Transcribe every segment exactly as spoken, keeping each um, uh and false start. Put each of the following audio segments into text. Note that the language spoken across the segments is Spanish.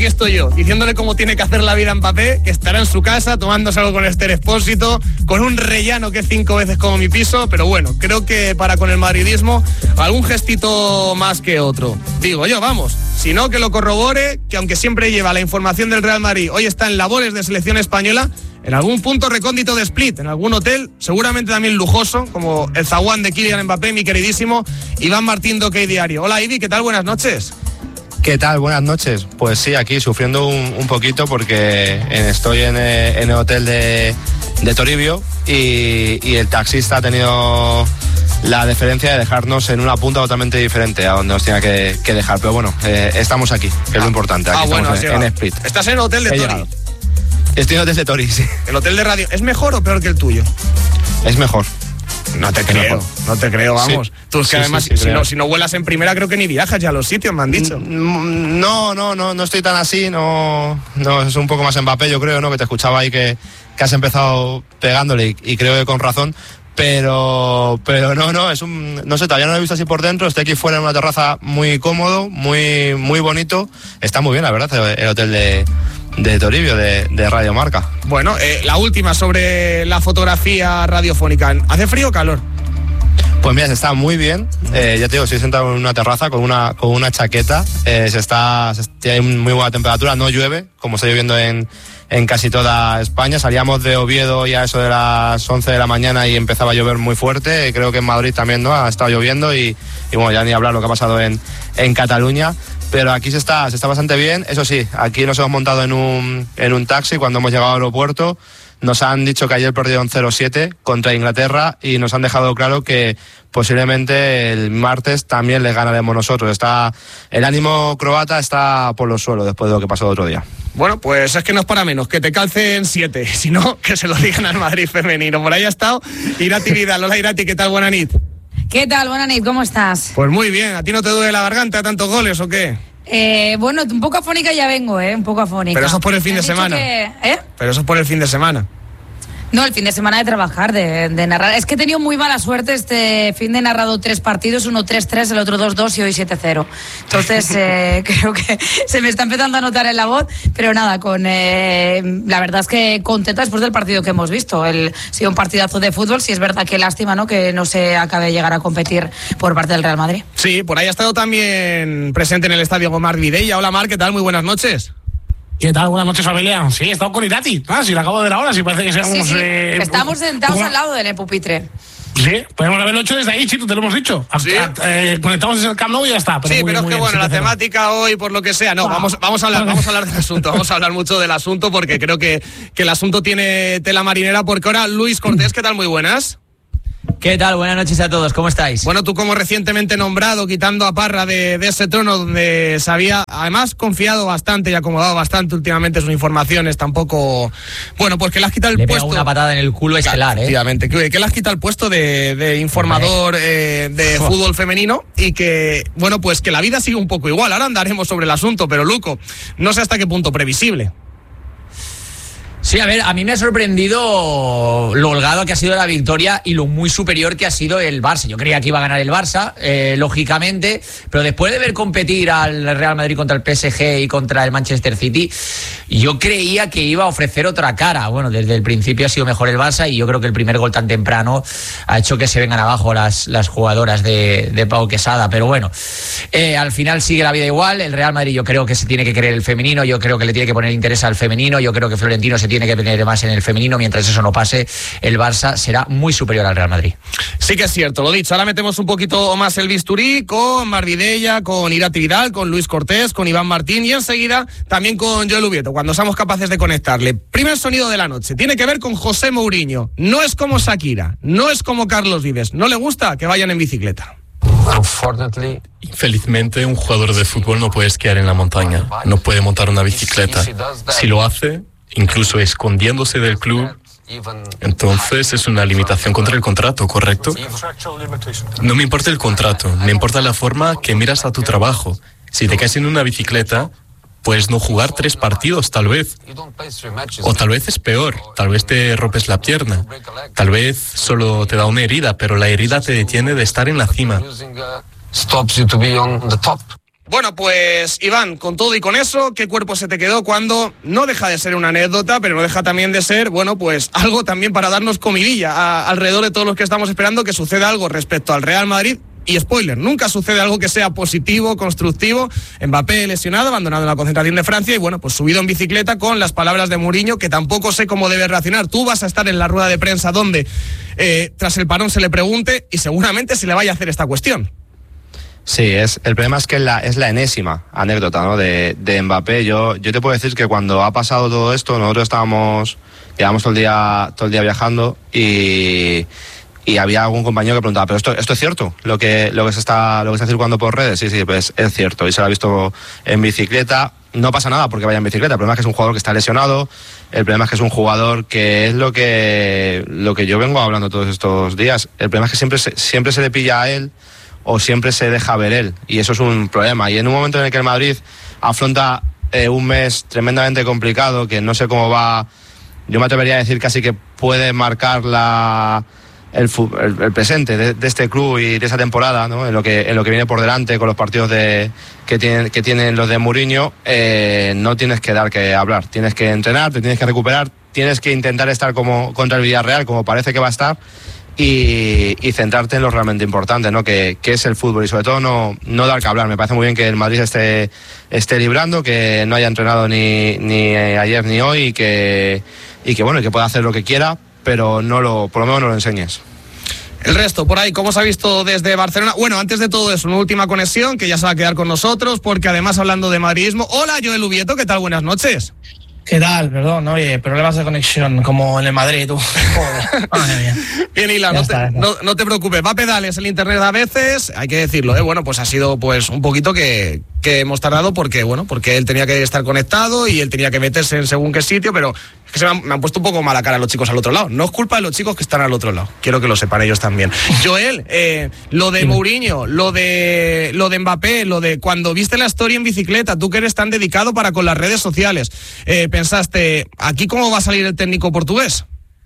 Aquí estoy yo, diciéndole cómo tiene que hacer la vida a Mbappé, que estará en su casa tomándose algo con Esther Expósito, con un rellano que es cinco veces como mi piso, pero bueno, creo que para con el madridismo algún gestito más que otro. Digo yo, vamos, si no que lo corrobore, que aunque siempre lleva la información del Real Madrid, hoy está en labores de selección española, en algún punto recóndito de Split, en algún hotel, seguramente también lujoso, como el zaguán de Kylian Mbappé, mi queridísimo Iván Martín de OK Diario. Hola Ivi, ¿qué tal? Buenas noches. ¿Qué tal? Buenas noches. Pues sí, aquí sufriendo un, un poquito porque en, estoy en, en el hotel de, de Toribio y, y el taxista ha tenido la deferencia de dejarnos en una punta totalmente diferente a donde nos tenía que, que dejar. Pero bueno, eh, estamos aquí, que es lo importante. Aquí ah, estamos bueno, en, en Split. ¿Estás en el hotel de He Tori? Llegado. Estoy en el hotel de Tori, sí. ¿El hotel de radio es mejor o peor que el tuyo? Es mejor. No te creo, mejor. no te creo, vamos. Sí. Tú es que sí, además, sí, sí, si, no, si no vuelas en primera, creo que ni viajas ya a los sitios, me han dicho. No, no, no, no estoy tan así, no, no, es un poco más Mbappé, yo creo, ¿no? Que te escuchaba ahí que, que has empezado pegándole y, y creo que con razón. Pero, pero no, no, es un, no sé, todavía no lo he visto así por dentro. Estoy aquí fuera en una terraza muy cómodo, muy, muy bonito. Está muy bien, la verdad, el hotel de, de Toribio, de, de Radio Marca. Bueno, eh, la última sobre la fotografía radiofónica. ¿Hace frío o calor? Pues mira, se está muy bien. Eh, ya te digo, estoy sentado en una terraza con una, con una chaqueta. Eh, se está, se, tiene muy buena temperatura, no llueve, como está lloviendo en, en casi toda España. Salíamos de Oviedo ya a eso de las once de la mañana y empezaba a llover muy fuerte. Creo que en Madrid también, ¿no? Ha estado lloviendo y, y bueno, ya ni hablar lo que ha pasado en, en Cataluña. Pero aquí se está, se está bastante bien. Eso sí, aquí nos hemos montado en un, en un taxi cuando hemos llegado al aeropuerto. Nos han dicho que ayer perdieron cero siete contra Inglaterra y nos han dejado claro que posiblemente el martes también les ganaremos nosotros. Está, el ánimo croata está por los suelos después de lo que pasó el otro día. Bueno, pues es que no es para menos, que te calcen siete, si no, que se lo digan al Madrid femenino. Por ahí ha estado Irati Vidal. Hola Irati, ¿qué tal? Buena nit. ¿Qué tal? Buena nit, ¿cómo estás? Pues muy bien, ¿a ti no te duele la garganta tantos goles o qué? Eh, bueno, un poco afónica ya vengo, ¿eh? Un poco afónica. Pero eso es por el fin de semana. Que, ¿eh? Pero eso es por el fin de semana. No, el fin de semana de trabajar, de, de narrar. Es que he tenido muy mala suerte este fin de narrado tres partidos, uno tres tres, el otro dos dos y hoy siete cero. Entonces, eh, creo que se me está empezando a notar en la voz, pero nada, con eh, la verdad es que contenta después del partido que hemos visto. El, ha sido un partidazo de fútbol, sí es verdad que lástima, ¿no? Que no se acabe de llegar a competir por parte del Real Madrid. Sí, por ahí ha estado también presente en el estadio Mar Vidella. Hola Mar, ¿qué tal? Muy buenas noches. ¿Qué tal? Buenas noches, familia. Sí, he estado con Irati. Ah, si la acabo de ver ahora, si parece que seamos... Sí, sí. Eh, Estamos sentados ¿cómo? Al lado del pupitre. Sí, podemos haberlo hecho desde ahí, Chito, te lo hemos dicho. ¿Sí? Eh, conectamos desde el Camp Nou y ya está. Pero sí, muy, pero es que bueno, la temática hoy, por lo que sea, no, ah. vamos, vamos, a hablar, vamos a hablar del asunto, vamos a hablar mucho del asunto porque creo que, que el asunto tiene tela marinera, porque ahora Luis Cortés, ¿qué tal? Muy buenas. ¿Qué tal? Buenas noches a todos, ¿cómo estáis? Bueno, tú como recientemente nombrado, quitando a Parra de, de ese trono donde se había, además, confiado bastante y acomodado bastante últimamente sus informaciones, tampoco... Bueno, pues que le has quitado el le puesto... Le una patada en el culo estelar, ¿eh? Efectivamente, que, que le has quitado el puesto de, de informador eh, de fútbol femenino y que, bueno, pues que la vida sigue un poco igual. Ahora andaremos sobre el asunto, pero Luco, no sé hasta qué punto previsible. Sí, a ver, a mí me ha sorprendido lo holgado que ha sido la victoria y lo muy superior que ha sido el Barça. Yo creía que iba a ganar el Barça, eh, lógicamente, pero después de ver competir al Real Madrid contra el P S G y contra el Manchester City, yo creía que iba a ofrecer otra cara. Bueno, desde el principio ha sido mejor el Barça y yo creo que el primer gol tan temprano ha hecho que se vengan abajo las, las jugadoras de, de Pau Quesada. Pero bueno, eh, al final sigue la vida igual. El Real Madrid yo creo que se tiene que creer el femenino, yo creo que le tiene que poner interés al femenino, yo creo que Florentino se tiene que tener más en el femenino. Mientras eso no pase, el Barça será muy superior al Real Madrid. Sí que es cierto, lo dicho. Ahora metemos un poquito más el bisturí con Mar Vidella, con Irati Vidal, con Luis Cortés, con Iván Martín y enseguida también con Joel Ubieto, cuando seamos capaces de conectarle. Primer sonido de la noche, tiene que ver con José Mourinho. No es como Shakira, no es como Carlos Vives. No le gusta que vayan en bicicleta. Infelizmente, un jugador de fútbol no puede esquiar en la montaña, no puede montar una bicicleta. Si lo hace, incluso escondiéndose del club, entonces es una limitación contra el contrato, ¿correcto? No me importa el contrato, me importa la forma que miras a tu trabajo. Si te caes en una bicicleta, puedes no jugar tres partidos, tal vez. O tal vez es peor, tal vez te rompes la pierna. Tal vez solo te da una herida, pero la herida te detiene de estar en la cima. Bueno, pues Iván, con todo y con eso, ¿qué cuerpo se te quedó cuando no deja de ser una anécdota, pero no deja también de ser, bueno, pues algo también para darnos comidilla a, alrededor de todos los que estamos esperando que suceda algo respecto al Real Madrid? Y spoiler, nunca sucede algo que sea positivo, constructivo. Mbappé lesionado, abandonado en la concentración de Francia y bueno, pues subido en bicicleta con las palabras de Mourinho, que tampoco sé cómo debe reaccionar. Tú vas a estar en la rueda de prensa donde eh, tras el parón se le pregunte y seguramente se le vaya a hacer esta cuestión. Sí, es, el problema es que es la, es la enésima anécdota, ¿no? de, de Mbappé. Yo, yo te puedo decir que cuando ha pasado todo esto, nosotros estábamos, llevamos todo el día, todo el día viajando y, y había algún compañero que preguntaba, pero esto, esto es cierto, lo que, lo que se está, lo que se está circulando por redes. Sí, sí, pues es cierto. Y se lo ha visto en bicicleta. No pasa nada porque vaya en bicicleta. El problema es que es un jugador que está lesionado. El problema es que es un jugador que es lo que, lo que yo vengo hablando todos estos días. El problema es que siempre se, siempre se le pilla a él o siempre se deja ver él, y eso es un problema. Y en un momento en el que el Madrid afronta eh, un mes tremendamente complicado, que no sé cómo va, yo me atrevería a decir casi que puede marcar la, el, el, el presente de, de este club y de esa temporada, ¿no? en, lo que, en lo que viene por delante con los partidos de, que, tienen, que tienen los de Mourinho, eh, no tienes que dar que hablar, tienes que entrenar, te tienes que recuperar, tienes que intentar estar como contra el Villarreal, como parece que va a estar, Y, y centrarte en lo realmente importante, ¿no? Que, que es el fútbol, y sobre todo no, no dar que hablar. Me parece muy bien que el Madrid esté, esté librando, que no haya entrenado ni, ni ayer ni hoy y que, y que bueno, que pueda hacer lo que quiera, pero no lo, por lo menos no lo enseñes. El resto, por ahí, ¿cómo se ha visto desde Barcelona? Bueno, antes de todo eso, una última conexión que ya se va a quedar con nosotros, porque además hablando de madridismo, hola Joel Ubieto, ¿qué tal? Buenas noches. ¿Qué tal? Perdón, oye, problemas de conexión, como en el Madrid, tú. Joder. Madre mía. Bien, Hila, no, te, no, no te preocupes, va a pedales el internet a veces, hay que decirlo, ¿eh? Bueno, pues ha sido pues un poquito que, que hemos tardado porque, bueno, porque él tenía que estar conectado y él tenía que meterse en según qué sitio, pero es que se me han, me han puesto un poco mala cara los chicos al otro lado. No es culpa de los chicos que están al otro lado, quiero que lo sepan ellos también. Joel, eh, lo de Mourinho, lo de, lo de Mbappé, lo de cuando viste la historia en bicicleta, tú que eres tan dedicado para con las redes sociales, eh, pensaste, ¿aquí cómo va a salir el técnico portugués?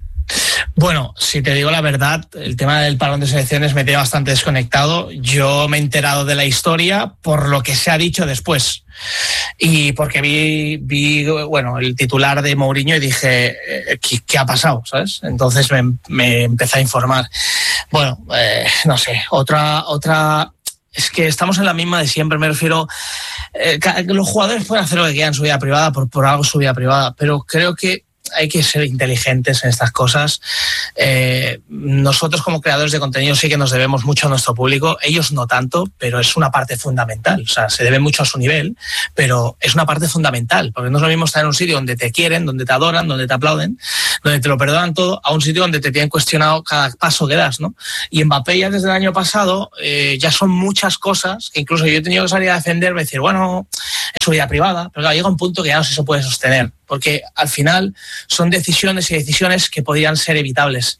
Bueno, si te digo la verdad, el tema del parón de selecciones me tiene bastante desconectado. Yo me he enterado de la historia por lo que se ha dicho después y porque vi, vi bueno, el titular de Mourinho y dije, ¿qué, qué ha pasado? ¿Sabes? Entonces me, me empecé a informar. Bueno, eh, no sé, otra, otra... Es que estamos en la misma de siempre, me refiero... Eh, los jugadores pueden hacer lo que quieran en su vida privada, por, por algo su vida privada, pero creo que hay que ser inteligentes en estas cosas. Eh, nosotros como creadores de contenido sí que nos debemos mucho a nuestro público, ellos no tanto, pero es una parte fundamental. O sea, se debe mucho a su nivel, pero es una parte fundamental, porque no es lo mismo estar en un sitio donde te quieren, donde te adoran, donde te aplauden, donde te lo perdonan todo, a un sitio donde te tienen cuestionado cada paso que das, ¿no? Y Mbappé ya desde el año pasado eh, ya son muchas cosas que incluso yo he tenido que salir a defenderme y decir, bueno, es su vida privada, pero claro, llega un punto que ya no se puede sostener, porque al final son decisiones y decisiones que podrían ser evitables.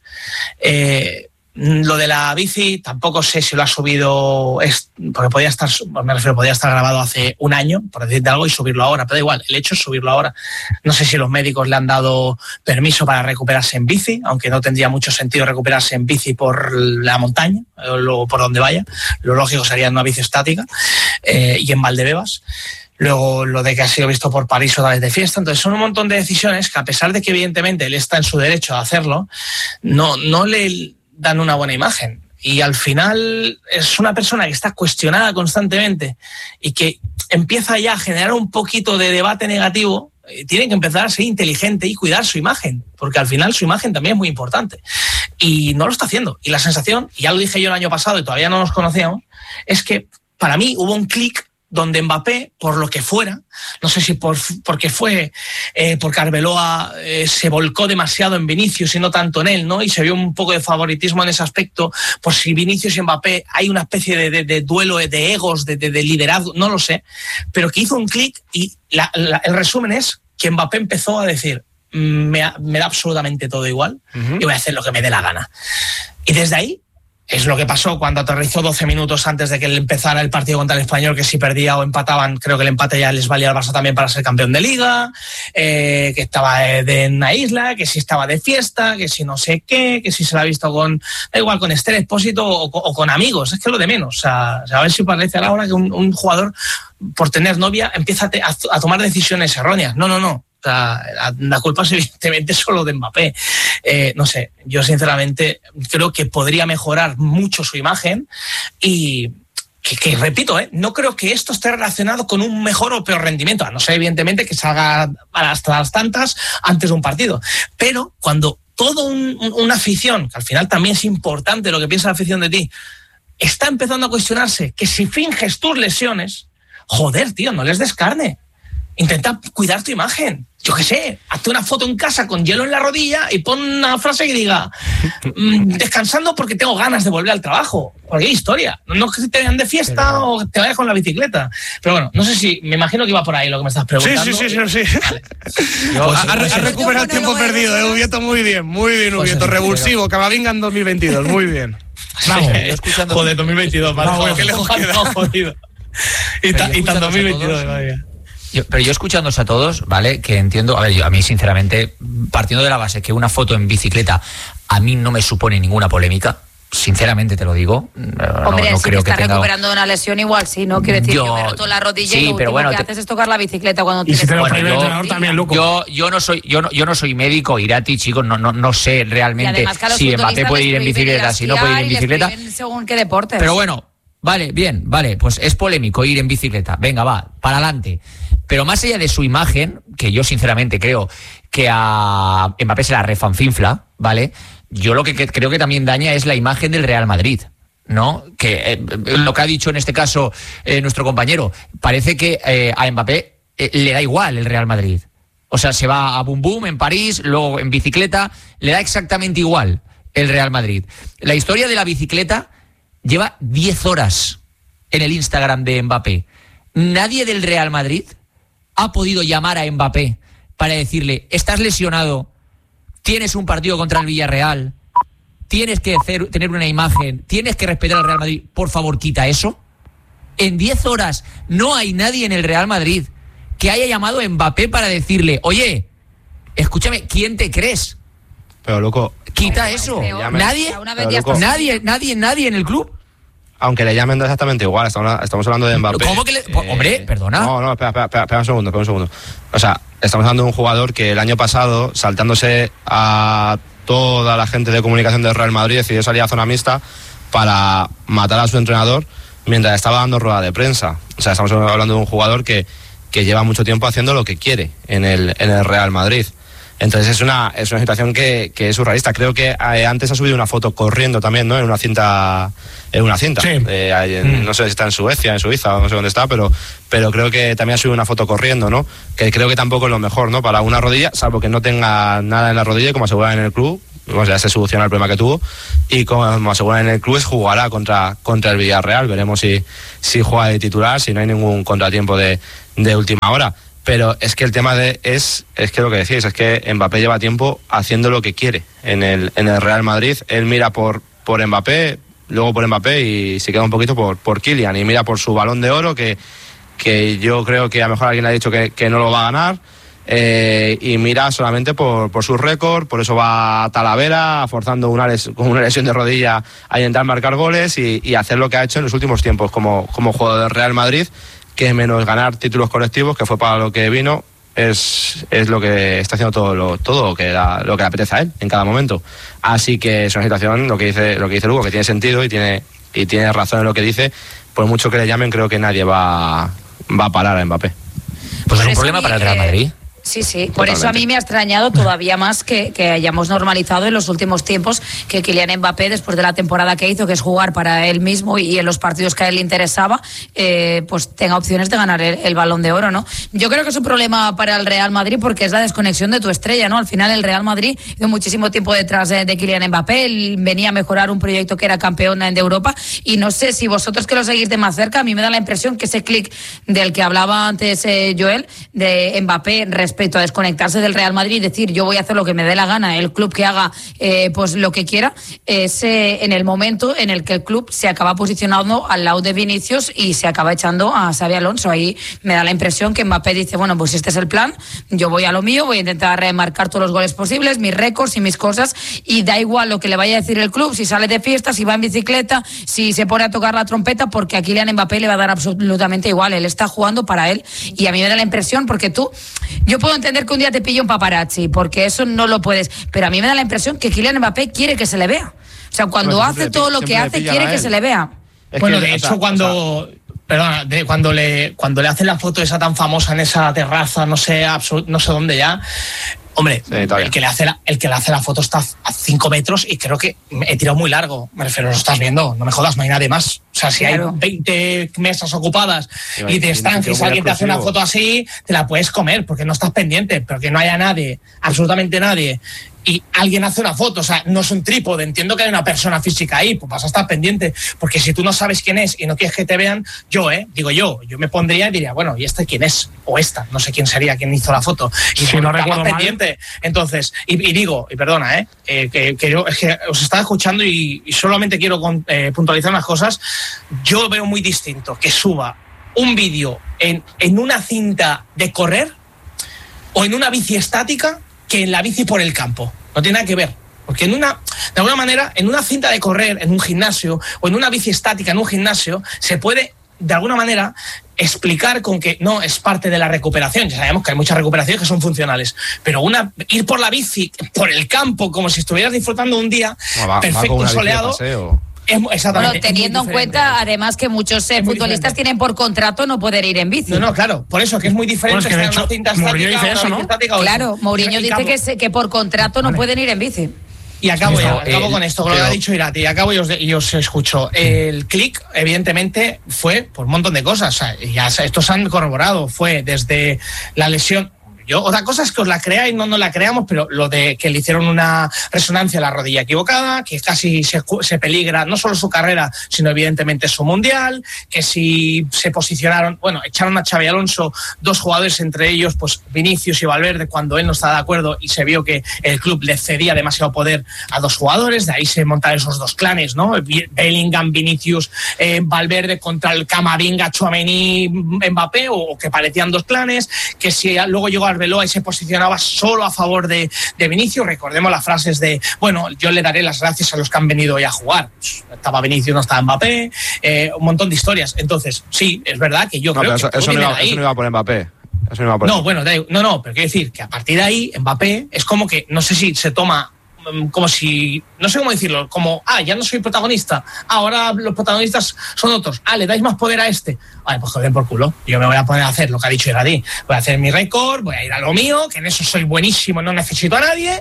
Eh, lo de la bici tampoco sé si lo ha subido, es, porque podía estar, me refiero, podía estar grabado hace un año, por decirte algo, y subirlo ahora, pero da igual, el hecho es subirlo ahora. No sé si los médicos le han dado permiso para recuperarse en bici, aunque no tendría mucho sentido recuperarse en bici por la montaña, o por donde vaya. Lo lógico sería en una bici estática, eh, y en Valdebebas. Luego lo de que ha sido visto por París otra vez de fiesta. Entonces son un montón de decisiones que, a pesar de que evidentemente él está en su derecho a hacerlo, no, no le dan una buena imagen. Y al final es una persona que está cuestionada constantemente y que empieza ya a generar un poquito de debate negativo. Tiene que empezar a ser inteligente y cuidar su imagen, porque al final su imagen también es muy importante. Y no lo está haciendo. Y la sensación, y ya lo dije yo el año pasado y todavía no nos conocíamos, es que para mí hubo un clic donde Mbappé, por lo que fuera, no sé si por, porque fue, eh, porque Arbeloa eh, se volcó demasiado en Vinicius y no tanto en él, ¿no? Y se vio un poco de favoritismo en ese aspecto, por si Vinicius y Mbappé hay una especie de, de, de duelo de egos, de, de, de liderazgo, no lo sé, pero que hizo un clic y la, la, el resumen es que Mbappé empezó a decir, me, me da absolutamente todo igual, uh-huh. y voy a hacer lo que me dé la gana. Y desde ahí Es lo que pasó cuando aterrizó doce minutos antes de que empezara el partido contra el Español, que si perdía o empataban, creo que el empate ya les valía al Barça también para ser campeón de Liga, eh, que estaba de una isla, que si estaba de fiesta, que si no sé qué, que si se la ha visto con, da igual, con Esther Expósito o, o con amigos, es que es lo de menos. O sea, a ver si parece ahora que un, un jugador, por tener novia, empieza a, te, a, a tomar decisiones erróneas. No, no, no. O sea, la, la culpa es evidentemente solo de Mbappé. Eh, no sé, yo sinceramente creo que podría mejorar mucho su imagen y que, que repito, eh, no creo que esto esté relacionado con un mejor o peor rendimiento, a no ser evidentemente que salga hasta las tantas antes de un partido. Pero cuando toda un, una afición, que al final también es importante lo que piensa la afición de ti, está empezando a cuestionarse que si finges tus lesiones, joder, tío, no les des carne. Intenta cuidar tu imagen. Yo qué sé, hazte una foto en casa con hielo en la rodilla y pon una frase que diga mmm, descansando porque tengo ganas de volver al trabajo. Cualquier historia. No que te vayan de fiesta pero... o te vayas con la bicicleta. Pero bueno, no sé si, me imagino que iba por ahí lo que me estás preguntando. Sí, sí, sí, sí. sí. Vale. Yo, ha, ha, ha recuperado el tiempo perdido, eh, Ubieto, muy bien, muy bien, Ubieto. Revulsivo, Camavinga en dos mil veintidós, muy bien. Vamos, escuchando. Joder, dos mil veintidós, vale. No, joder, qué lejos queda. Jodido. Y tan dos mil veintidós, vaya. Yo, pero yo escuchándos a todos, ¿vale? Que entiendo, a ver, yo, a mí sinceramente, partiendo de la base que una foto en bicicleta a mí no me supone ninguna polémica, sinceramente te lo digo. Hombre, no, no si creo te estás que tenga... recuperando una lesión igual, sí, ¿no? Quiero decir, yo, yo me roto la rodilla sí, y lo pero último bueno, que te... haces es tocar la bicicleta cuando y tienes... Si te lo bueno, yo, el entrenador también, loco. Yo, yo, no soy, yo, no, yo no soy médico, Irati, chicos, no, no, no sé realmente si Mbappé puede ir en bicicleta, si no puede ir en bicicleta. Según qué deportes. Pero bueno, vale, bien, vale, pues es polémico ir en bicicleta. Venga, va, para adelante. Pero más allá de su imagen, que yo sinceramente creo que a Mbappé se la refanfinfla, ¿vale? Yo lo que, que creo que también daña es la imagen del Real Madrid, ¿no? Que eh, lo que ha dicho en este caso eh, nuestro compañero, parece que eh, a Mbappé eh, le da igual el Real Madrid. O sea, se va a Boom Boom en París, luego en bicicleta, le da exactamente igual el Real Madrid. La historia de la bicicleta lleva diez horas en el Instagram de Mbappé. Nadie del Real Madrid ha podido llamar a Mbappé para decirle, estás lesionado, tienes un partido contra el Villarreal, tienes que hacer, tener una imagen, tienes que respetar al Real Madrid, por favor, quita eso. En diez horas no hay nadie en el Real Madrid que haya llamado a Mbappé para decirle, oye, escúchame, ¿quién te crees? Pero loco, quita eso. ¿Nadie? Loco, ¿Nadie, nadie, nadie en el club? Aunque le llamen exactamente igual, estamos, estamos hablando de Mbappé. ¿Cómo que le...? Eh, Hombre, perdona. No, no, espera, espera, espera, espera un segundo, espera un segundo. O sea, estamos hablando de un jugador que el año pasado, saltándose a toda la gente de comunicación del Real Madrid, decidió salir a zona mixta para matar a su entrenador mientras estaba dando rueda de prensa. O sea, estamos hablando de un jugador que, que lleva mucho tiempo haciendo lo que quiere en el, en el Real Madrid. Entonces es una, es una situación que, que es surrealista. Creo que eh, antes ha subido una foto corriendo también, ¿no? En una cinta, en una cinta. Sí. Eh, en, mm. No sé si está en Suecia, en Suiza, no sé dónde está, pero, pero creo que también ha subido una foto corriendo, ¿no? Que creo que tampoco es lo mejor, ¿no? Para una rodilla, salvo que no tenga nada en la rodilla, como aseguran en el club, pues ya se soluciona el problema que tuvo. Y como aseguran en el club, es jugará contra, contra el Villarreal. Veremos si, si juega de titular, si no hay ningún contratiempo de, de última hora. Pero es que el tema de es es que lo que decís es que Mbappé lleva tiempo haciendo lo que quiere en el en el Real Madrid. Él mira por por Mbappé, luego por Mbappé y se queda un poquito por por Kylian y mira por su Balón de Oro que que yo creo que a lo mejor alguien le ha dicho que, que no lo va a ganar eh, y mira solamente por por su récord. Por eso va a Talavera forzando una les, con una lesión de rodilla a intentar marcar goles y, y hacer lo que ha hecho en los últimos tiempos como como jugador del Real Madrid, que menos ganar títulos colectivos, que fue para lo que vino, es, es lo que está haciendo todo lo, todo lo que da, lo que le apetece a él en cada momento. Así que es una situación, lo que dice, lo que dice Lugo, que tiene sentido y tiene, y tiene razón en lo que dice. Por mucho que le llamen, creo que nadie va, va a parar a Mbappé. Pues es un problema para el Real Madrid. Sí, sí, por eso a mí me ha extrañado todavía más que, que hayamos normalizado en los últimos tiempos que Kylian Mbappé, después de la temporada que hizo, que es jugar para él mismo y en los partidos que a él le interesaba, eh, pues tenga opciones de ganar el, el Balón de Oro, ¿no? Yo creo que es un problema para el Real Madrid porque es la desconexión de tu estrella, ¿no? Al final el Real Madrid dio muchísimo tiempo detrás de, de Kylian Mbappé, él venía a mejorar un proyecto que era campeón de Europa y no sé si vosotros que lo seguís de más cerca, a mí me da la impresión que ese clic del que hablaba antes eh, Joel, de Mbappé respecto respecto a desconectarse del Real Madrid y decir yo voy a hacer lo que me dé la gana, el club que haga eh, pues lo que quiera, es eh, en el momento en el que el club se acaba posicionando al lado de Vinicius y se acaba echando a Xabi Alonso. Ahí me da la impresión que Mbappé dice, bueno, pues este es el plan, yo voy a lo mío, voy a intentar remarcar todos los goles posibles, mis récords y mis cosas, y da igual lo que le vaya a decir el club, si sale de fiesta, si va en bicicleta, si se pone a tocar la trompeta, porque a Kylian Mbappé le va a dar absolutamente igual, él está jugando para él, y a mí me da la impresión, porque tú, yo puedo entender que un día te pille un paparazzi, porque eso no lo puedes, pero a mí me da la impresión que Kylian Mbappé quiere que se le vea. O sea, cuando bueno, hace todo lo que hace, quiere que se le vea. Es bueno, que, de o hecho, sea, cuando... o sea, Perdona, de, cuando le cuando le hacen la foto esa tan famosa en esa terraza, no sé, absolut, no sé dónde ya... Hombre, sí, el, que le hace la, el que le hace la foto está a cinco metros y creo que he tirado muy largo. Me refiero, lo estás viendo, no me jodas, no hay nadie más. O sea, si claro. hay veinte mesas ocupadas y, y te estancias, alguien te hace una foto así, te la puedes comer porque no estás pendiente, pero que no haya nadie, absolutamente nadie, y alguien hace una foto, o sea, no es un trípode, entiendo que hay una persona física ahí, pues vas a estar pendiente, porque si tú no sabes quién es y no quieres que te vean, yo, eh, digo yo, yo me pondría y diría, bueno, ¿y este quién es? O esta, no sé quién sería quien hizo la foto. Y si no recuerdo mal, pendiente. Entonces, y, y digo, y perdona, eh, eh que, que yo es que os estaba escuchando y, y solamente quiero con, eh, puntualizar unas cosas. Yo veo muy distinto que suba un vídeo en, en una cinta de correr o en una bici estática que en la bici por el campo. No tiene nada que ver. Porque en una, de alguna manera, en una cinta de correr, en un gimnasio, o en una bici estática en un gimnasio, se puede, de alguna manera, explicar con que no es parte de la recuperación. Ya sabemos que hay muchas recuperaciones que son funcionales, pero una ir por la bici, por el campo, como si estuvieras disfrutando un día no, va, perfecto, va soleado. Es, exactamente. Bueno, teniendo en cuenta, además, que muchos eh, futbolistas diferente. tienen por contrato no poder ir en bici. No, no, claro, por eso que es muy diferente. Bueno, es que de hecho, cinta estática, eso, ¿no? estática, claro, Mourinho dice que, se, que por contrato no vale. pueden ir en bici. Y acabo ya, acabo el, con esto, con lo que ha dicho Irati, y acabo y os, y os escucho. El clic, evidentemente, fue por un montón de cosas. O sea, ya estos han corroborado. Fue desde la lesión. Yo, otra cosa es que os la creáis, no nos la creamos, pero lo de que le hicieron una resonancia a la rodilla equivocada, que casi se, se peligra no solo su carrera, sino evidentemente su mundial, que si se posicionaron, bueno, echaron a Xabi Alonso dos jugadores, entre ellos pues Vinicius y Valverde, cuando él no estaba de acuerdo y se vio que el club le cedía demasiado poder a dos jugadores, de ahí se montaron esos dos clanes, ¿no? Bellingham, Vinicius, eh, Valverde contra el Camavinga, Tchouaméni, Mbappé, o, o que parecían dos clanes, que si luego llegó a Arbeloa y se posicionaba solo a favor de, de Vinicius. Recordemos las frases de, bueno, yo le daré las gracias a los que han venido hoy a jugar. Estaba Vinicius, no estaba Mbappé, eh, un montón de historias. Entonces, sí, es verdad que yo no, creo eso, que... Eso no, iba, eso no iba por Mbappé. Eso no, iba por no bueno, no, no, pero quiero decir que a partir de ahí, Mbappé es como que, no sé si se toma... como si, no sé cómo decirlo, como, ah, ya no soy protagonista, ahora los protagonistas son otros, ah, le dais más poder a este, vale, pues joder por culo, yo me voy a poner a hacer lo que ha dicho Iradi, voy a hacer mi récord, voy a ir a lo mío, que en eso soy buenísimo, no necesito a nadie,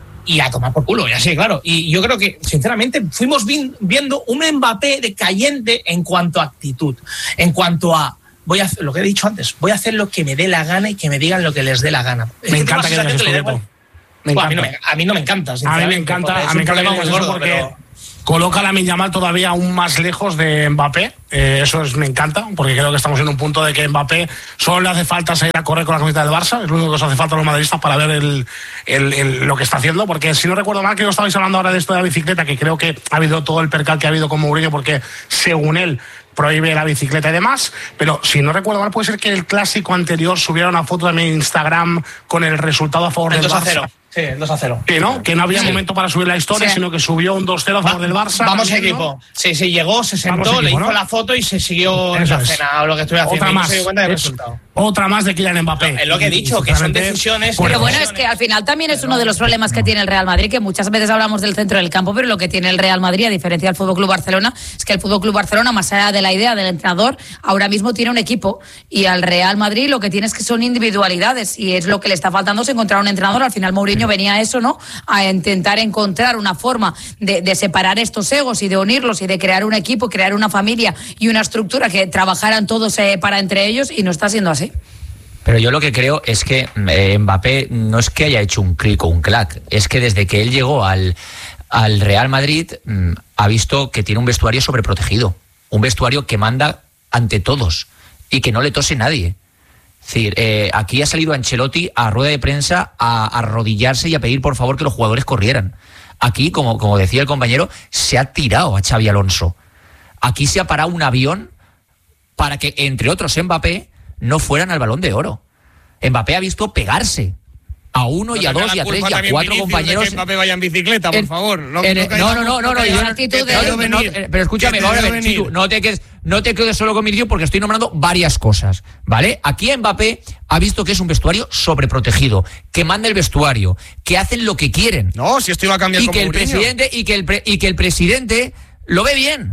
y a tomar por culo, y así, claro, y yo creo que, sinceramente, fuimos viendo un Mbappé decayente en cuanto a actitud, en cuanto a voy a hacer, lo que he dicho antes, voy a hacer lo que me dé la gana y que me digan lo que les dé la gana. Me es encanta que digas esto, Beto. Bueno, a, mí no me, a mí no me encanta. A mí me encanta, a mí me encanta muy gordo, porque pero... coloca a Lamine Yamal todavía aún más lejos de Mbappé. Eh, eso es, me encanta, porque creo que estamos en un punto de que Mbappé solo le hace falta salir a correr con la camiseta del Barça. Es lo único que os hace falta a los madridistas para ver el, el, el, lo que está haciendo. Porque si no recuerdo mal, que no estabais hablando ahora de esto de la bicicleta, que creo que ha habido todo el percal que ha habido con Mourinho, porque según él prohíbe la bicicleta y demás, pero si no recuerdo mal, puede ser que el clásico anterior subiera una foto de mi Instagram con el resultado a favor del Barça. Sí, el dos a cero. Que no, que no había sí. momento para subir la historia, sí. sino que subió un dos cero a favor del Barça. Vamos equipo. ¿No? Sí, sí, llegó, se sentó, equipo, le hizo ¿no? la foto y se siguió en la cena o lo que estoy haciendo. Otra y más. No se dio cuenta del resultado. Otra más de Kylian Mbappé. No, es lo que he dicho, que son decisiones. Pero bueno, es que al final también es uno de los problemas que tiene el Real Madrid, que muchas veces hablamos del centro del campo, pero lo que tiene el Real Madrid, a diferencia del Fútbol Club Barcelona, es que el Fútbol Club Barcelona, más allá de la idea del entrenador, ahora mismo tiene un equipo, y al Real Madrid lo que tiene es que son individualidades, y es lo que le está faltando, es encontrar un entrenador. Al final Mourinho venía a eso, ¿no? A intentar encontrar una forma de, de separar estos egos y de unirlos y de crear un equipo, crear una familia y una estructura que trabajaran todos eh, para entre ellos, y no está siendo así. Pero yo lo que creo es que eh, Mbappé no es que haya hecho un clic o un clac, es que desde que él llegó al, al Real Madrid mmm, ha visto que tiene un vestuario sobreprotegido, un vestuario que manda ante todos y que no le tose nadie. Es decir, eh, aquí ha salido Ancelotti a rueda de prensa a, a arrodillarse y a pedir por favor que los jugadores corrieran. Aquí, como, como decía el compañero, se ha tirado a Xabi Alonso. Aquí se ha parado un avión para que, entre otros, Mbappé no fueran al Balón de Oro. Mbappé ha visto pegarse a uno y a dos y a tres y a cuatro compañeros. Que Mbappé vaya en bicicleta, por en, favor. No, en, no, no, no, no, no, no, yo, actitud de, no, no, no, pero escúchame, ahora Chitu, no te quedes, no te quedes solo con mi vídeo porque estoy nombrando varias cosas, ¿vale? Aquí Mbappé ha visto que es un vestuario sobreprotegido, que manda el vestuario, que hacen lo que quieren. No, si esto iba a cambiar y como que el Mourinho. presidente y que el pre, y que el presidente lo ve bien.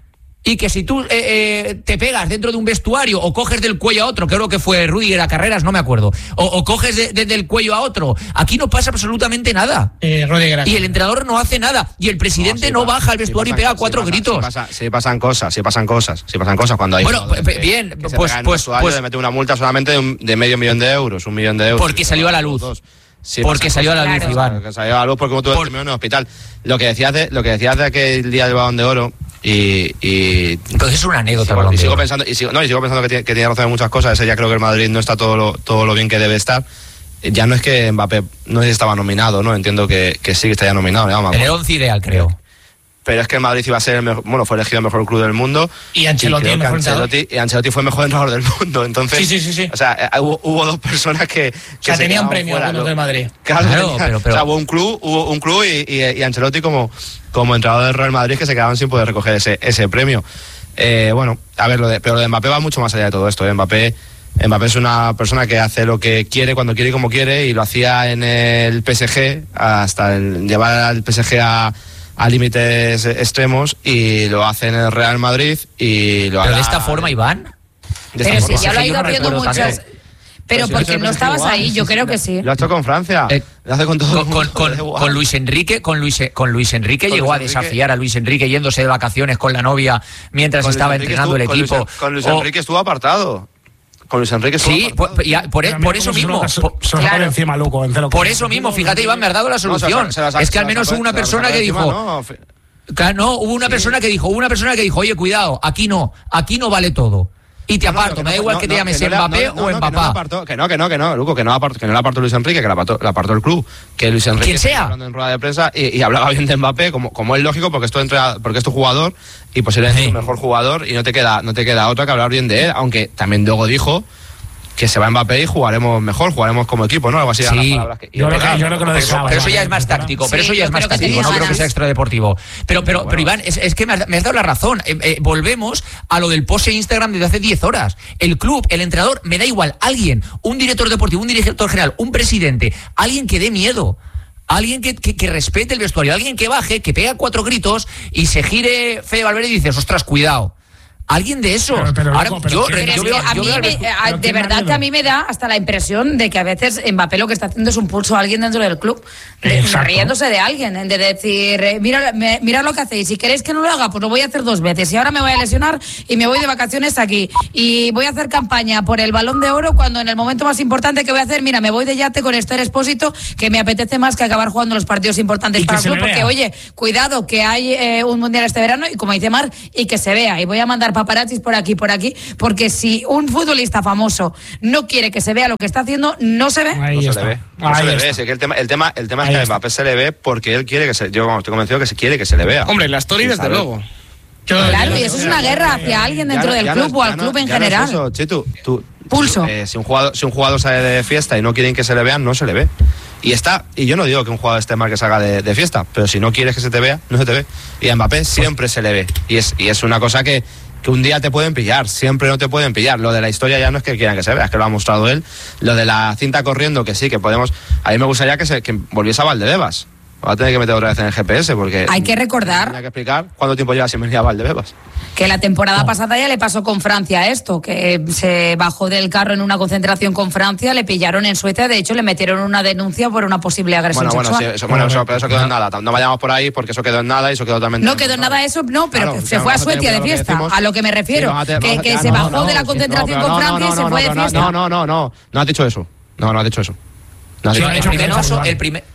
Y que si tú eh, eh, te pegas dentro de un vestuario o coges del cuello a otro, creo que fue Rudiger a Carreras, no me acuerdo, o, o coges de, de, del cuello a otro, aquí no pasa absolutamente nada. Eh, Rudiger. Y el entrenador no hace nada. Y el presidente no, sí, no baja al vestuario sí, y pega cuatro sí, pasa, gritos. Sí, pasa, sí pasan cosas, sí pasan cosas, sí pasan cosas cuando hay... Bueno, pues, bien, que pues... se pues, pues de meter una multa solamente de, un, de medio millón de euros, un millón de euros. Porque salió a la luz. Sí, porque salió cosas, a la luz, claro. Iván. Porque salió a la luz porque como tú Por... terminó en el hospital. Lo que decías de, lo que decías de aquel día del Balón de Oro y... y Entonces es una anécdota. Y sigo, y sigo pensando, y sigo, no, y sigo pensando que tiene, que tiene razón en muchas cosas. Ese ya creo que el Madrid no está todo lo, todo lo bien que debe estar. Ya no es que Mbappé, no sé si estaba nominado, ¿no? Entiendo que, que sí que está ya nominado. ¿No? En el once ideal, creo. Pero es que el Madrid iba a ser el mejor, bueno, fue elegido el mejor club del mundo. Y Ancelotti, y el mejor Ancelotti, y Ancelotti fue el mejor entrenador del mundo. Entonces, sí, sí, sí, sí. O sea, hubo, hubo dos personas que, que o sea, se tenían premio fuera, algunos del Madrid. Claro, claro tenía, pero, pero... O sea, hubo un club, hubo un club y, y, y Ancelotti como, como entrenador del Real Madrid que se quedaban sin poder recoger ese, ese premio. Eh, bueno, a ver, lo de, pero lo de Mbappé va mucho más allá de todo esto. ¿eh? Mbappé, Mbappé es una persona que hace lo que quiere, cuando quiere y como quiere, y lo hacía en el P S G, hasta el, llevar al P S G a... a límites extremos, y lo hace en el Real Madrid y lo Pero hará... de esta forma, Iván. De pero si ya lo ha ido haciendo muchas... tanto. Pero pues porque no estabas igual. ahí, yo creo que sí. Lo ha hecho con Francia. Eh, lo hace con todo. Con, con, con, con Luis Enrique, con Luis, con Luis Enrique con llegó Luis a desafiar Enrique. a Luis Enrique yéndose de vacaciones con la novia mientras con estaba entrenando estuvo, el equipo. Con Luis, con Luis Enrique o, estuvo apartado. Con Luis Enrique estuvo sí, apartado. por, ya, por, por eso mismo. Se lo claro. encima, Luco, en por eso mismo, fíjate, Iván, me has dado la solución. No, se las, se las, es que al menos hubo una persona que dijo. No, Claro, no, hubo una sí. persona que dijo, hubo una persona que dijo, oye, cuidado, aquí no, aquí no vale todo. Y te no, aparto, no, me da igual no, que te llames no, Mbappé no, no, o Mbappé. Que no, que no, que no, Luco, que no apartó, que no la apartó Luis Enrique, que la apartó, la apartó el club. Que Luis Enrique quien sea hablando en rueda de prensa y, y hablaba bien de Mbappé, como, como es lógico, porque es tu entrada, porque es tu jugador y posiblemente sí. es tu mejor jugador y no te queda, no te queda otra que hablar bien de él, aunque también luego dijo que se va Mbappé y jugaremos mejor, jugaremos como equipo, ¿no? Algo así. Sí. Las que, yo, creo que, yo creo que lo pero, pero eso ya es más táctico, pero sí, eso ya es más táctico, no creo que sea extradeportivo. Pero, pero, bueno. pero Iván, es, es que me has, me has dado la razón. Eh, eh, volvemos a lo del post en Instagram desde hace diez horas. El club, el entrenador, me da igual, alguien, un director deportivo, un director general, un presidente, alguien que dé miedo. Alguien que, que, que respete el vestuario, alguien que baje, que pega cuatro gritos y se gire Fede Valverde y dices, ostras, cuidado. Alguien de eso. Pero, pero, Ahora, loco, pero yo, pero yo veo, a yo mí veo me, a, de verdad que a mí me da hasta la impresión de que a veces Mbappé lo que está haciendo es un pulso a alguien dentro del club, de, riéndose de alguien, de decir, mira, me, mira lo que hacéis, si queréis que no lo haga, pues lo voy a hacer dos veces, y ahora me voy a lesionar y me voy de vacaciones aquí, y voy a hacer campaña por el Balón de Oro cuando en el momento más importante que voy a hacer, mira, me voy de yate con Esther Expósito, que me apetece más que acabar jugando los partidos importantes para el club, porque oye, cuidado, que hay eh, un mundial este verano, y como dice Mar, y que se vea, y voy a mandar paparazzis por aquí, por aquí, porque si un futbolista famoso no quiere que se vea lo que está haciendo, no se ve. Ahí no está. se le ve. No Ahí se le ve. Es que el tema, el tema, el tema es que a Mbappé se le ve porque él quiere que se, yo vamos, estoy convencido que se quiere que se le vea. Hombre, la story desde luego. Claro, y eso es una guerra hacia alguien dentro no, del club no, o al club no, en general. No es eso, Chitu, tú, pulso. Eh, si un jugador, si un jugador sale de fiesta y no quieren que se le vean, no se le ve. Y está, y yo no digo que un jugador esté mal que salga de, de fiesta, pero si no quieres que se te vea, no se te ve. Y a Mbappé siempre se le ve. Y es, y es una cosa que que un día te pueden pillar, siempre no te pueden pillar. Lo de la historia ya no es que quieran que se vea, es que lo ha mostrado él. Lo de la cinta corriendo, que sí, que podemos... A mí me gustaría que, se, que volviese a Valdebebas. Va a tener que meter otra vez en el G P S porque... Hay que recordar... Tenía que explicar cuánto tiempo lleva sin venir a Valdebebas. Que la temporada no. pasada ya le pasó con Francia esto, que se bajó del carro en una concentración con Francia, le pillaron en Suecia, de hecho le metieron una denuncia por una posible agresión bueno, sexual. Bueno, sí, eso, bueno eso, pero eso quedó en nada. No vayamos por ahí porque eso quedó en nada y eso quedó totalmente... No quedó en nada eso, no, pero claro, se fue a Suecia de fiesta, a lo que me refiero. Sí, que que se bajó no, de la concentración sí, no, con Francia no, no, y se fue de fiesta. No, no, no, no, no has dicho eso. No, no has dicho eso. No has sí, dicho el primer oso, el primer...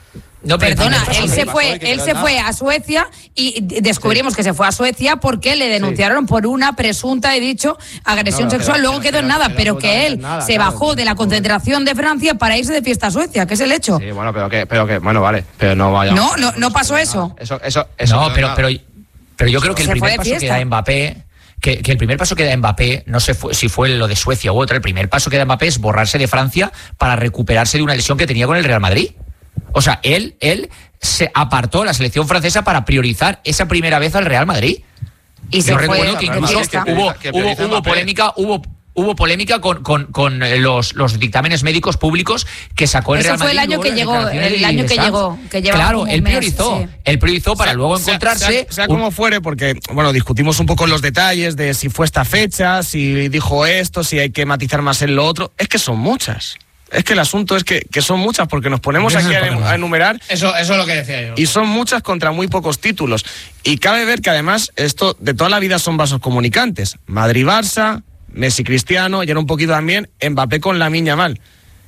No, pero Perdona, tiene- él se fue, él se fue a Suecia y d- descubrimos que se fue a Suecia porque le denunciaron por una presunta, he dicho, agresión No, pero- sexual. Luego pero- quedó en pero- nada, pero pero que él absolutamente nada, se claro. bajó de la concentración de Francia para irse de fiesta a Suecia, que es el hecho. Sí, bueno, pero que, pero que, bueno, vale, pero no vaya. No, no, no pasó eso. Eso, eso, eso. No, no pero, nada. pero, pero yo creo que el Se fue primer de paso que fiesta. da Mbappé, que, que el primer paso que da Mbappé, no sé fue, si fue lo de Suecia u otra, el primer paso que da Mbappé es borrarse de Francia para recuperarse de una lesión que tenía con el Real Madrid. O sea, él, él se apartó de la selección francesa para priorizar esa primera vez al Real Madrid. Y se Yo fue recuerdo que de incluso fiesta. que hubo, prioriza- que hubo, prioriza hubo Mbappé. polémica, hubo hubo polémica con, con, con eh, los, los dictámenes médicos públicos que sacó el Eso Real fue Madrid. el año luego que las llegó, declaraciones el de año que Sanz. llegó, que llevaba Claro, como él un mes, priorizó, sí. él priorizó para Sea- luego sea- encontrarse. Sea, sea un- como fuere, porque, bueno, discutimos un poco los detalles de si fue esta fecha, si dijo esto, si hay que matizar más en lo otro. Es que son muchas. Es que el asunto es que, que son muchas, porque nos ponemos Ese es aquí el a, problema. a enumerar Eso, eso es lo que decía yo. y son muchas contra muy pocos títulos. Y cabe ver que además esto de toda la vida son vasos comunicantes. Madrid-Barça, Messi-Cristiano y era un poquito también Mbappé con Lamine Yamal.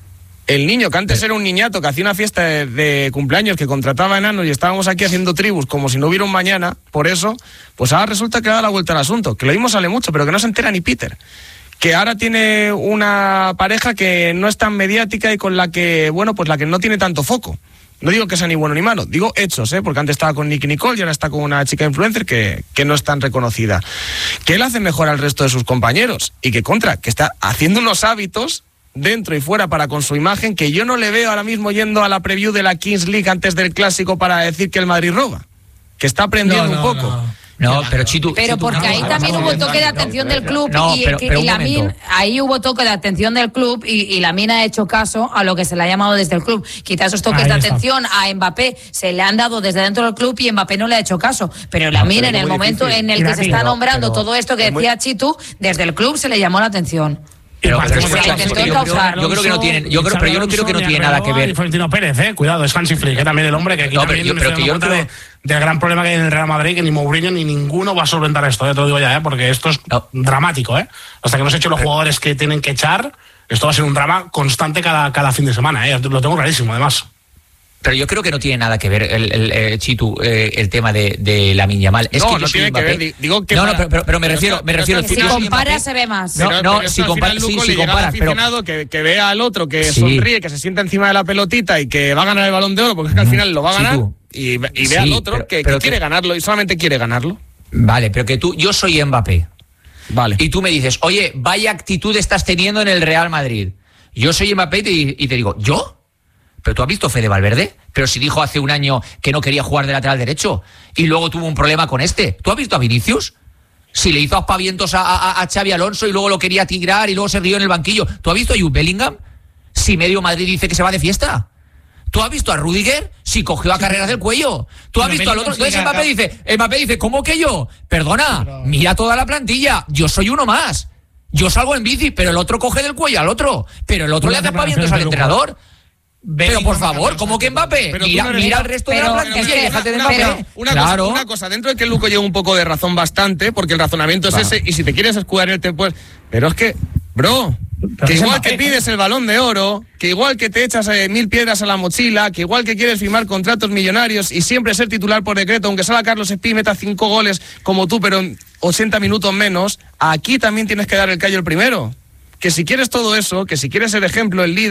El niño que antes era un niñato que hacía una fiesta de, de cumpleaños, que contrataba enanos y estábamos aquí haciendo tribus como si no hubiera un mañana, por eso, pues ahora resulta que da la vuelta al asunto, que lo mismo sale mucho, pero que no se entera ni Peter. Que ahora tiene una pareja que no es tan mediática y con la que, bueno, pues la que no tiene tanto foco. No digo que sea ni bueno ni malo, digo hechos, ¿eh? Porque antes estaba con Nicky Nicole y ahora está con una chica influencer que, que no es tan reconocida. Que él hace mejor al resto de sus compañeros y que contra, que está haciendo unos hábitos dentro y fuera para con su imagen que yo no le veo ahora mismo yendo a la preview de la Kings League antes del Clásico para decir que el Madrid roba. Que está aprendiendo No, no, un poco. no. No, pero Chitu. Pero Chitu, porque no, ahí no, también no, hubo no, toque de no, atención del club no, y, pero- que- pero y un Lamine, momento. ahí hubo toque de atención del club y, y Lamine ha hecho caso a lo que se le ha llamado desde el club. Quizás esos toques Ahí de está. atención a Mbappé se le han dado desde dentro del club y Mbappé no le ha hecho caso. Pero Lamine, en es el muy momento difícil. en el Y que se Lamine, está pero- nombrando pero- todo esto que es muy- decía Chitu, desde el club se le llamó la atención. Pero, Y pero partimos escucha, de es que Alonso, yo, creo, yo creo que no tienen, yo creo, pero yo no creo que no tiene nada que ver. Y Florentino Pérez, eh, cuidado, es Hansi Flick, que también el hombre que aquí No, pero también yo- me pero estoy que yo dando cuenta creo- de- del gran problema que hay en el Real Madrid, que ni Mourinho ni ninguno va a solventar esto, ya te lo digo ya, eh, porque esto es No. dramático, eh. Hasta que no se echen los jugadores que tienen que echar, esto va a ser un drama constante cada, cada fin de semana, eh, lo tengo clarísimo, además. Pero yo creo que no tiene nada que ver el, el, el Chitu, eh, el tema de, de Lamine Yamal. Es No, que yo no soy tiene que Mbappé. ver, di- digo que no, no, para- pero, pero, pero me pero refiero, está- me pero refiero. está- Si yo soy compara Mbappé. se ve más. No, Pero- no, pero si al compara- final, sí, Luco, si le llega al comparas, pero- aficionado que, que vea al otro, que Sí. sonríe, que se sienta encima de la pelotita y que va a ganar el Balón de Oro, porque es que al final lo va a Sí, ganar, tú. y, ve- y ve Sí, al otro pero- que, que pero quiere que- ganarlo y solamente quiere ganarlo. Vale, pero que tú, yo soy Mbappé. Vale. Y tú me dices, oye, vaya actitud estás teniendo en el Real Madrid. Yo soy Mbappé y te, y te digo, ¿yo? Pero tú has visto a Fede Valverde, pero si dijo hace un año que no quería jugar de lateral derecho y luego tuvo un problema con este. ¿Tú has visto a Vinicius? Si le hizo aspavientos a, a, a Xavi Alonso y luego lo quería tirar y luego se rió en el banquillo. ¿Tú has visto a Jude Bellingham? Si medio Madrid dice que se va de fiesta. ¿Tú has visto a Rudiger? Si cogió a carreras del cuello. ¿Tú has Pero visto al otro? Bellingham Entonces sí que Mbappé acaba- dice, Mbappé dice, ¿cómo que yo? Perdona, Pero- mira toda la plantilla. Yo soy uno más. Yo salgo en bici, pero el otro coge del cuello al otro. Pero el otro Una le hace separación aspavientos al de lujo. entrenador. Pero por Bellingham favor, acaba ¿cómo que Mbappé? Pero tú Mira, no eres- mira al resto de pero- la pero plantilla es y que- déjate de una, Mbappé. cosa, una, Claro. cosa, una cosa, dentro de que Luco lleva un poco de razón bastante, porque el razonamiento es Va. ese, y si te quieres escudar en él, te puedes. Pero es que, bro, que es igual Mbappé. que pides el Balón de Oro, que igual que te echas eh, mil piedras a la mochila, que igual que quieres firmar contratos millonarios y siempre ser titular por decreto, aunque salga Carlos Espí y meta cinco goles como tú, pero en ochenta minutos menos, aquí también tienes que dar el callo el primero. Que si quieres todo eso, que si quieres ser ejemplo, el líder.